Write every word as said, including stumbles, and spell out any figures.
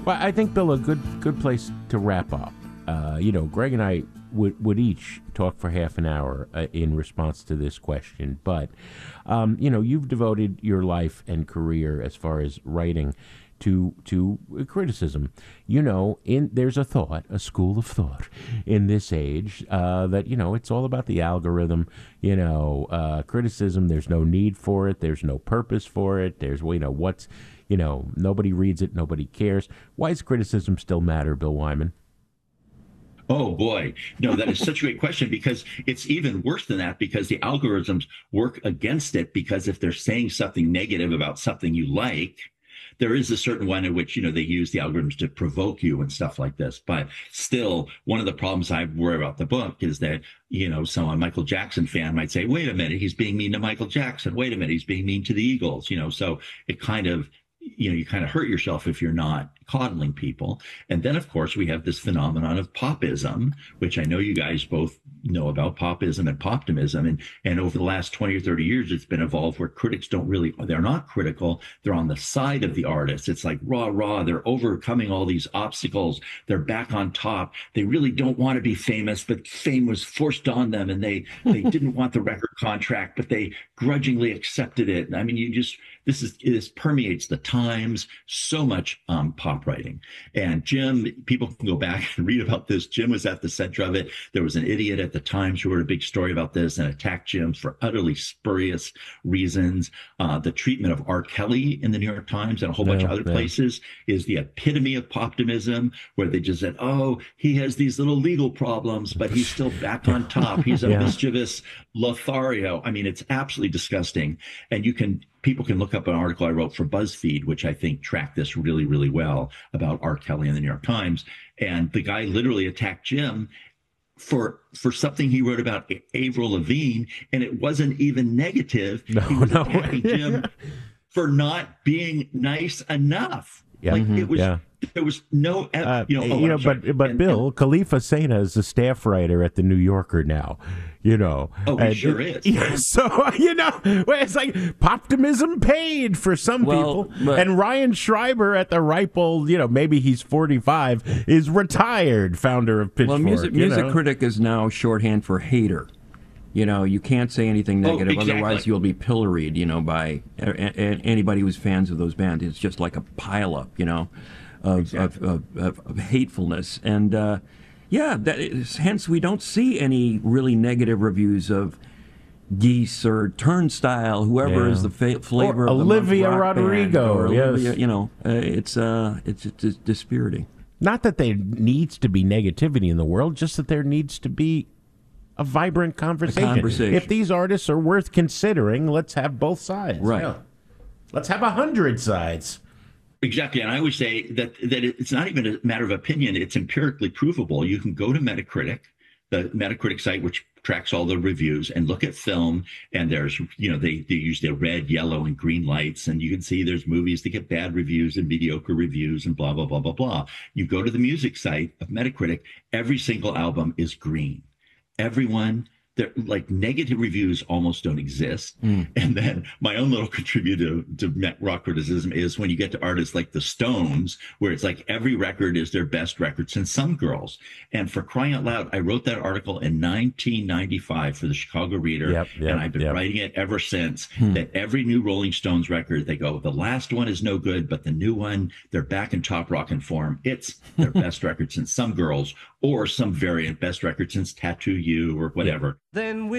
Well, I think, Bill, a good good place to wrap up. Uh, you know, Greg and I would, would each talk for half an hour uh, in response to this question. But, um, you know, you've devoted your life and career as far as writing to to criticism. You know, in there's a thought, a school of thought in this age uh, that, you know, it's all about the algorithm. You know, uh, criticism, there's no need for it. There's no purpose for it. There's, you know, what's, you know, nobody reads it. Nobody cares. Why does criticism still matter, Bill Wyman? Oh, boy. No, that is such a great question, because it's even worse than that, because the algorithms work against it, because if they're saying something negative about something you like, there is a certain one in which, you know, they use the algorithms to provoke you and stuff like this. But still, one of the problems I worry about the book is that, you know, some Michael Jackson fan might say, wait a minute, he's being mean to Michael Jackson. Wait a minute, he's being mean to the Eagles, you know, so it kind of, you know, you kind of hurt yourself if you're not coddling people. And then, of course, we have this phenomenon of popism, which I know you guys both know about, popism and poptimism. And, and over the last twenty or thirty years, it's been evolved where critics don't really, they're not critical. They're on the side of the artist. It's like rah, rah. They're overcoming all these obstacles. They're back on top. They really don't want to be famous, but fame was forced on them. And they, they didn't want the record contract, but they grudgingly accepted it. I mean, you just, this is, this permeates the times, so much um, pop writing. And Jim, people can go back and read about this. Jim was at the center of it. There was an idiot at the Times who wrote a big story about this and attacked Jim for utterly spurious reasons. Uh, the treatment of R. Kelly in the New York Times and a whole bunch Yeah, of other yeah. places is the epitome of poptimism, where they just said, oh, he has these little legal problems, but he's still back on top. He's a Yeah. mischievous Lothario. I mean, it's absolutely disgusting. And you can, people can look up an article I wrote for BuzzFeed, which I think tracked this really, really well, about R. Kelly in the New York Times. And the guy literally attacked Jim for for something he wrote about A- Avril Lavigne, and it wasn't even negative. No, he was no. attacking Jim for not being nice enough. Yeah, like mhm, it was, yeah. there was no, Uh, you know. Oh, you know, I'm sorry. but but And- Bill, and- Khalifa Sena is a staff writer at the New Yorker now. You know, Oh, he And sure it- is. Yeah, so you know, well, it's like poptimism paid for some Well, people, but- and Ryan Schreiber at the ripe old, you know, maybe he's forty-five, is retired, founder of Pitchfork. Well, music you music know? critic is now shorthand for hater. You know, you can't say anything Oh, negative, exactly. otherwise you'll be pilloried. You know, by a, a, anybody who's fans of those bands. It's just like a pileup. You know, of Exactly. of, of, of, of hatefulness, and uh, yeah, that is, hence we don't see any really negative reviews of Geese or Turnstile, whoever Yeah. is the fa- flavor Or of the Olivia month rock band, Rodrigo, or yes. Olivia, you know, uh, it's uh, it's it's dispiriting. Not that there needs to be negativity in the world, just that there needs to be a vibrant conversation. conversation. If these artists are worth considering, let's have both sides. Right. Yeah. Let's have a hundred sides. Exactly. And I always say that that it's not even a matter of opinion. It's empirically provable. You can go to Metacritic, the Metacritic site, which tracks all the reviews, and look at film. And there's, you know, they, they use their red, yellow, and green lights. And you can see there's movies that get bad reviews and mediocre reviews and blah, blah, blah, blah, blah. You go to the music site of Metacritic, every single album is green. Everyone, they're like, negative reviews almost don't exist. Mm. And then my own little contributor to met rock criticism is when you get to artists like the Stones, where it's like every record is their best record since Some Girls. And for crying out loud, I wrote that article in nineteen ninety-five for the Chicago Reader. Yep, yep, and I've been yep. writing it ever since, Hmm. that every new Rolling Stones record, they go, the last one is no good, but the new one, they're back in top rockin' form. It's their best record since Some Girls, or some variant, best record since Tattoo You, or whatever. Then we